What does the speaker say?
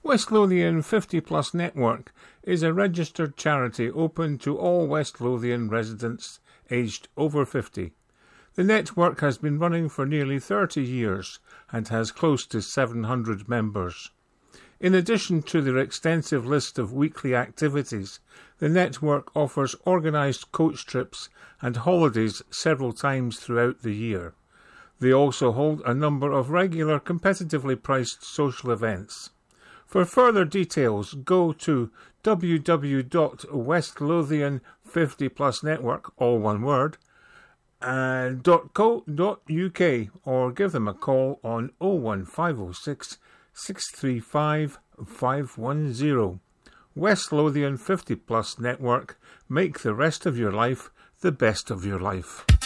West Lothian 50 Plus Network is a registered charity open to all West Lothian residents aged over 50. The network has been running for nearly 30 years and has close to 700 members. In addition to their extensive list of weekly activities, the network offers organised coach trips and holidays several times throughout the year. They also hold a number of regular competitively priced social events. For further details, go to www.westlothian50plusnetwork, all one word, .co.uk or give them a call on 01506 635 510. West Lothian 50 Plus Network. Make the rest of your life the best of your life.